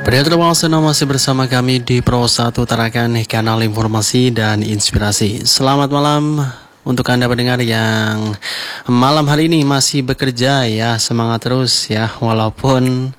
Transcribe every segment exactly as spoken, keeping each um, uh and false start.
Pria Terwasana masih bersama kami di Pro satu Tarakan, kanal informasi dan inspirasi. Selamat malam untuk Anda pendengar yang malam hari ini masih bekerja ya. Semangat terus ya, walaupun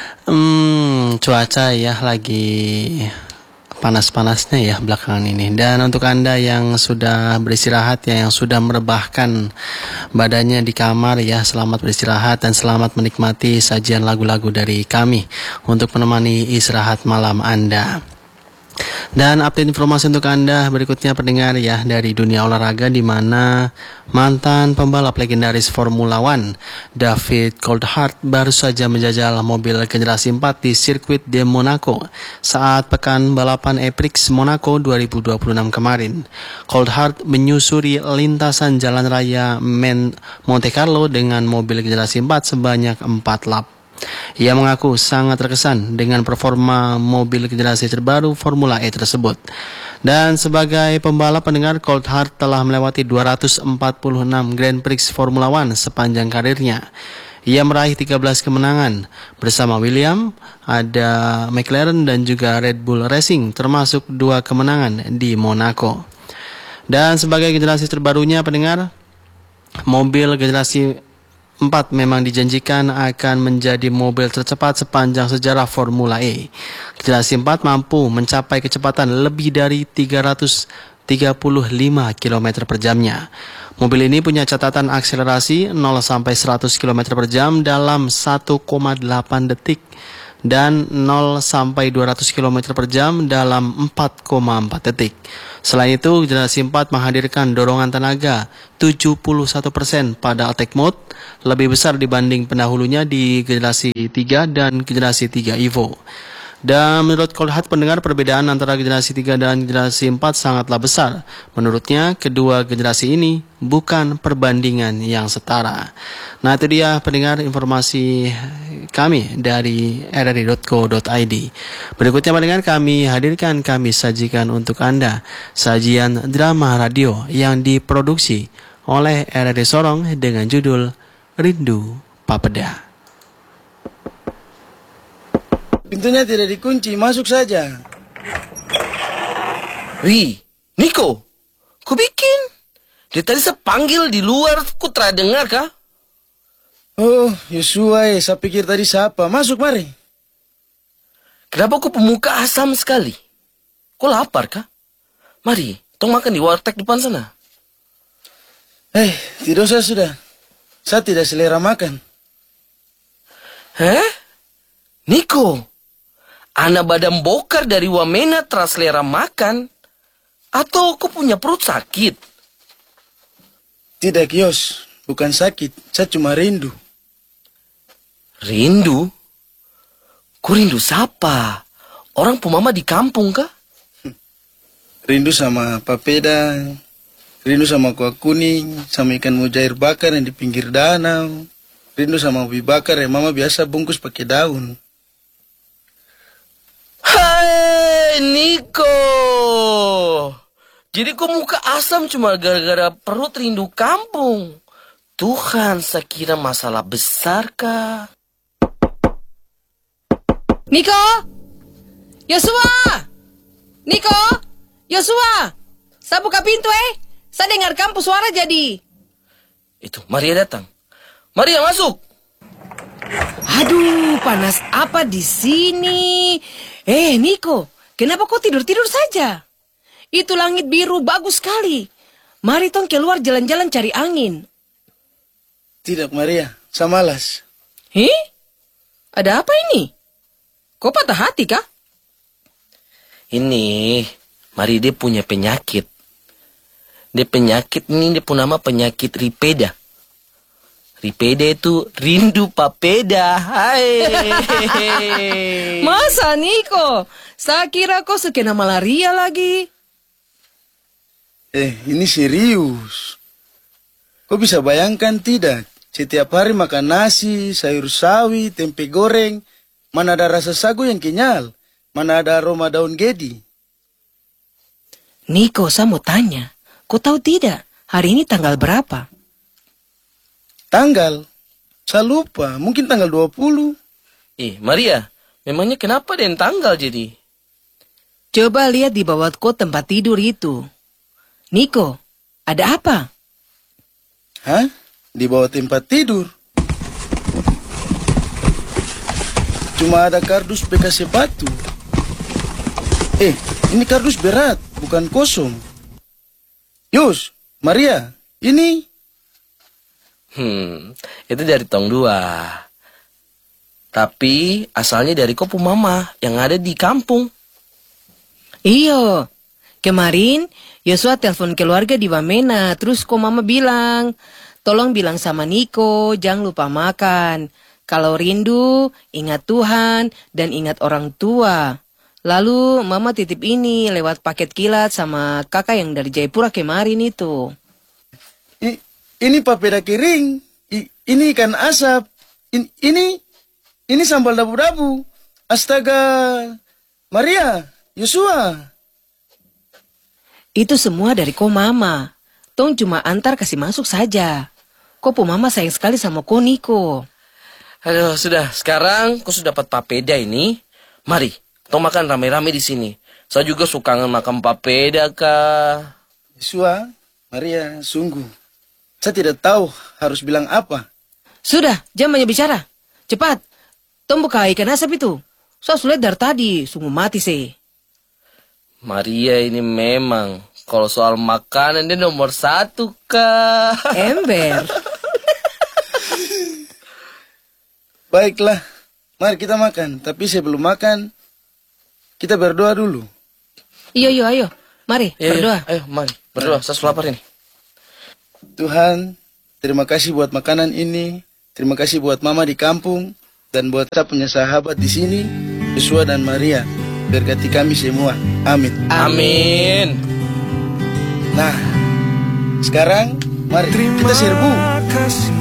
hmm, cuaca ya lagi panas-panasnya ya belakangan ini. Dan untuk Anda yang sudah beristirahat ya, yang sudah merebahkan badannya di kamar ya, selamat beristirahat dan selamat menikmati sajian lagu-lagu dari kami untuk menemani istirahat malam Anda. Dan update informasi untuk Anda berikutnya pendengar ya, dari dunia olahraga, di mana mantan pembalap legendaris Formula One David Coulthard baru saja menjajal mobil generasi empat di sirkuit de Monaco saat pekan balapan E Prix Monaco dua ribu dua puluh enam kemarin. Coulthard menyusuri lintasan jalan raya Monte Carlo dengan mobil generasi empat sebanyak empat lap. Ia mengaku sangat terkesan dengan performa mobil generasi terbaru Formula E tersebut. Dan sebagai pembalap pendengar, Coulthard telah melewati dua ratus empat puluh enam Grand Prix Formula One sepanjang karirnya. Ia meraih tiga belas kemenangan bersama Williams, ada McLaren dan juga Red Bull Racing, termasuk dua kemenangan di Monaco. Dan sebagai generasi terbarunya pendengar, mobil generasi empat memang dijanjikan akan menjadi mobil tercepat sepanjang sejarah Formula E. Generasi empat mampu mencapai kecepatan lebih dari tiga ratus tiga puluh lima kilometer per jamnya. Mobil ini punya catatan akselerasi nol sampai seratus kilometer per jam dalam satu koma delapan detik dan nol sampai dua ratus kilometer per jam dalam empat koma empat detik. Selain itu, generasi empat menghadirkan dorongan tenaga tujuh puluh satu persen pada attack mode, lebih besar dibanding pendahulunya di generasi tiga dan generasi tiga Evo. Dan menurut Coulthard pendengar, perbedaan antara generasi tiga dan generasi empat sangatlah besar. Menurutnya, kedua generasi ini bukan perbandingan yang setara. Nah, itu dia pendengar informasi kami dari r r i dot co dot i d. Berikutnya pendengar, kami hadirkan, kami sajikan untuk Anda sajian drama radio yang diproduksi oleh R R I Sorong dengan judul Rindu Papeda. Pintunya tidak dikunci, masuk saja. Wih, Niko, ku bikin. Dia tadi saya panggil di luar, ku tidak dengar kah? Oh, Yosua, eh, saya pikir tadi siapa. Masuk, mari. Kenapa kau pemuka asam sekali? Kau lapar kah? Mari, tong makan di warteg depan sana. Eh, tidak usah sudah. Saya tidak selera makan. Hah? Niko, anak badan bokar dari Wamena teras selera makan? Atau kau punya perut sakit? Tidak, Yos. Bukan sakit. Saya cuma rindu. Rindu? Kau rindu siapa? Orang pemama di kampung kah? Rindu sama papeda. Rindu sama kuah kuning. Sama ikan mujair bakar yang di pinggir danau. Rindu sama ubi bakar yang mama biasa bungkus pakai daun. Hai, Niko. Jadi kau muka asam cuma gara-gara perut rindu kampung. Tuhan, saya kira masalah besar kah? Niko! Yosua! Niko! Yosua! Saya buka pintu eh. Saya dengar kamu suara jadi. Itu, Maria datang. Maria masuk. Aduh, panas apa di sini? Eh, Niko, kenapa kau tidur-tidur saja? Itu langit biru bagus sekali. Mari tong keluar jalan-jalan cari angin. Tidak, Maria. Saya malas. Hih? Ada apa ini? Kau patah hati kah? Ini, Maria dia punya penyakit. Dia penyakit ini, dia punya nama penyakit ripeda. Ripeda itu rindu papeda. Hai. Masa, Niko? Saya kira kau sekena malaria lagi. Eh, ini serius. Kau bisa bayangkan tidak? Setiap hari makan nasi, sayur sawi, tempe goreng. Mana ada rasa sagu yang kenyal? Mana ada aroma daun gedi? Niko, saya mau tanya. Kau tahu tidak, hari ini tanggal berapa? Tanggal? Saya lupa, mungkin tanggal dua puluh. Eh, Maria, Memangnya kenapa Den tanggal jadi? Coba lihat di bawah kot tempat tidur itu. Niko, ada apa? Hah? Di bawah tempat tidur? Cuma ada kardus bekas sepatu. Eh, ini kardus berat, bukan kosong. Yus, Maria, ini... Hmm, itu dari tong dua. Tapi asalnya dari kopu mama yang ada di kampung. Iyo, kemarin Yosua telepon keluarga di Wamena, terus kok mama bilang, tolong bilang sama Niko, jangan lupa makan. Kalau rindu, ingat Tuhan dan ingat orang tua. Lalu mama titip ini lewat paket kilat sama kakak yang dari Jayapura kemarin itu. I, ini papeda kering. I, ini ikan asap. I, ini, ini sambal dabu-dabu. Astaga, Maria, Yosua. Itu semua dari ko mama. Tong cuma antar kasih masuk saja. Ko po mama sayang sekali sama ko Niko. Aduh, sudah. Sekarang kau sudah dapat papeda ini. Mari, tong makan rame-rame di sini. Saya juga suka makan papeda, Kak. Yosua, Maria, sungguh. Saya tidak tahu harus bilang apa. Sudah, jangan banyak bicara. Cepat, tong buka ikan asap itu. Saya sulit dari tadi, sungguh mati sih. Maria ini memang, kalau soal makanan dia nomor satu, Kak. Ember. Baiklah, mari kita makan. Tapi sebelum makan, kita berdoa dulu. Iyo, iyo, ayo. Mari, Ya, berdoa. ya, ayo, mari. Berdoa, saya sudah lapar ini. Tuhan, terima kasih buat makanan ini. Terima kasih buat mama di kampung. Dan buat kita punya sahabat di sini, Yosua dan Maria. Berkati kami semua. Amin. Amin. Nah, sekarang mari kita serbu.